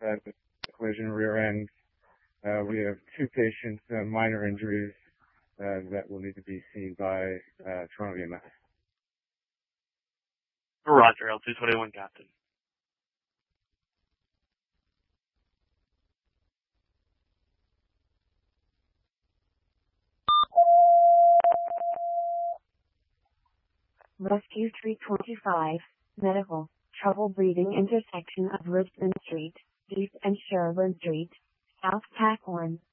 the collision rear end. We have 2 patients, minor injuries, that will need to be seen by Toronto EMS. Roger, L221 Captain. Rescue 325, medical, trouble breathing intersection of Richmond Street, East and Sherbourne Street, South Pack 1.